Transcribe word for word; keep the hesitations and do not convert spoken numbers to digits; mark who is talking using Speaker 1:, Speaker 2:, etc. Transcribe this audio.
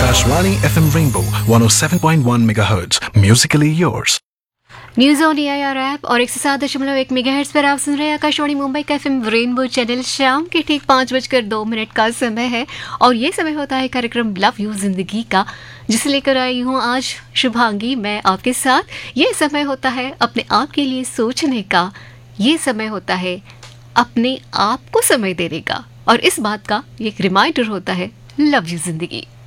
Speaker 1: Akashvani F M Rainbow one oh seven point one megahertz. Musically yours.
Speaker 2: News on AIR app और एक सौ सात दशमलव एक मेगाहर्ट्ज पर आप सुन रहे हैं आकाशवाणी मुंबई का एफएम रेनबो चैनल। शाम के ठीक पाँच बजकर दो मिनट का समय है और ये समय होता है कार्यक्रम लव यू जिंदगी का, जिसे लेकर आई हूँ आज शुभांगी मैं आपके साथ। ये समय होता है अपने आप के लिए सोचने का, ये समय होता है अपने आप को समय देने का, और इस बात का एक रिमाइंडर होता है लव यू जिंदगी।